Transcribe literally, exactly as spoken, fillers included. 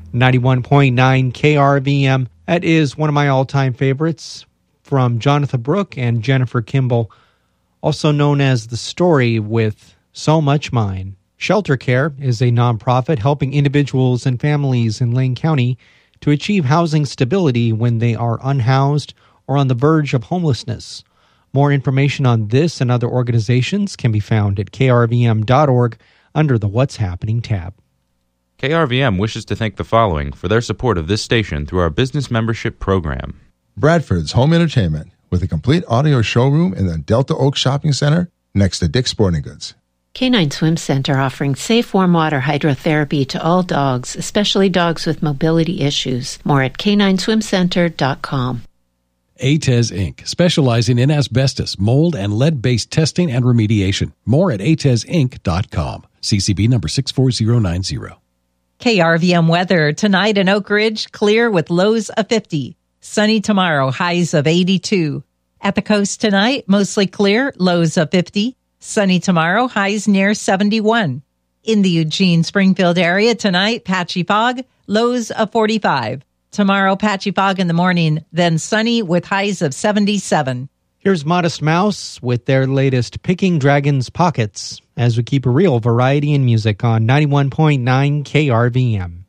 ninety-one point nine K R V M. That is one of my all-time favorites from Jonathan Brooke and Jennifer Kimball, also known as The Story with So Much Mine. Shelter Care is a nonprofit helping individuals and families in Lane County to achieve housing stability when they are unhoused or on the verge of homelessness. More information on this and other organizations can be found at K R V M dot org under the What's Happening tab. K R V M wishes to thank the following for their support of this station through our business membership program. Bradford's Home Entertainment, with a complete audio showroom in the Delta Oak Shopping Center next to Dick's Sporting Goods. Canine Swim Center offering safe warm water hydrotherapy to all dogs, especially dogs with mobility issues. More at canine swim center dot com. A T E S Incorporated, specializing in asbestos, mold, and lead-based testing and remediation. More at A T E S inc dot com. C C B number six four zero nine zero. K R V M weather. Tonight in Oak Ridge, clear with lows of fifty. Sunny tomorrow, highs of eighty-two. At the coast tonight, mostly clear, lows of fifty. Sunny tomorrow, highs near seventy-one. In the Eugene-Springfield area tonight, patchy fog, lows of forty-five. Tomorrow, patchy fog in the morning, then sunny with highs of seventy-seven. Here's Modest Mouse with their latest Picking Dragons Pockets, as we keep a real variety in music on ninety-one point nine K R V M.